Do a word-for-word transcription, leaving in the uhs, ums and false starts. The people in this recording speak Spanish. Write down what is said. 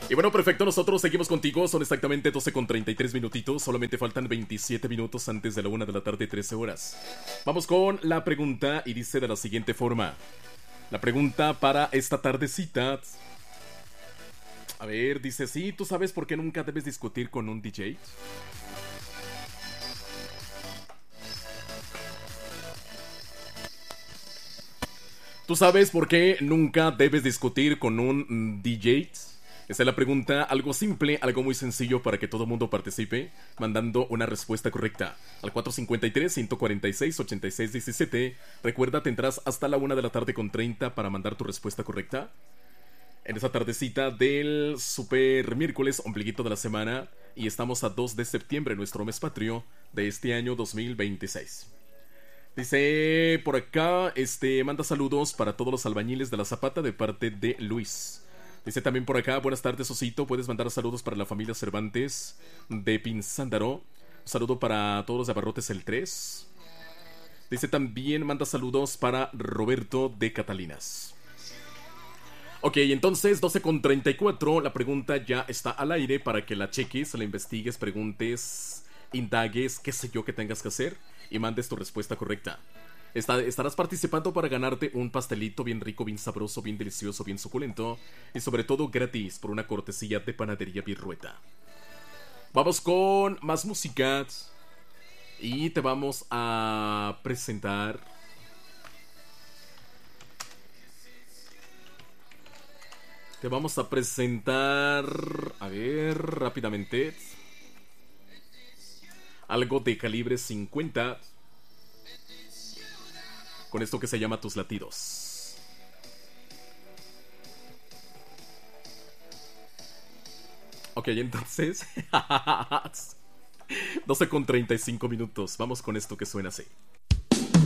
Y bueno, perfecto, nosotros seguimos contigo. Son exactamente doce con treinta y tres minutitos. Solamente faltan veintisiete minutos antes de la una de la tarde, trece horas. Vamos con la pregunta y dice de la siguiente forma. La pregunta para esta tardecita. A ver, dice, sí, ¿tú sabes por qué nunca debes discutir con un D J? ¿Tú sabes por qué nunca debes discutir con un mm, D J? Esa es la pregunta, algo simple, algo muy sencillo para que todo el mundo participe, mandando una respuesta correcta al cuatro cinco tres, uno cuatro seis, ocho seis uno siete. Recuerda, tendrás hasta la una de la tarde con treinta para mandar tu respuesta correcta. En esta tardecita del super miércoles, ombliguito de la semana, y estamos a dos de septiembre, nuestro mes patrio de este año dos mil veintiséis. Dice por acá, este, manda saludos para todos los albañiles de la Zapata de parte de Luis. Dice también por acá, buenas tardes Osito, puedes mandar saludos para la familia Cervantes de Pinzándaro. Un saludo para todos los de Abarrotes el tres. Dice también, manda saludos para Roberto de Catalinas. Ok, entonces doce con treinta y cuatro, la pregunta ya está al aire para que la cheques, la investigues, preguntes, indagues, qué sé yo que tengas que hacer y mandes tu respuesta correcta. Está, estarás participando para ganarte un pastelito bien rico, bien sabroso, bien delicioso, bien suculento y sobre todo gratis por una cortesía de Panadería Virrueta. Vamos con más música y te vamos a presentar... Te vamos a presentar... A ver, rápidamente. Algo de calibre cincuenta. Con esto que se llama Tus Latidos. Ok, entonces... doce con treinta y cinco minutos. Vamos con esto que suena así.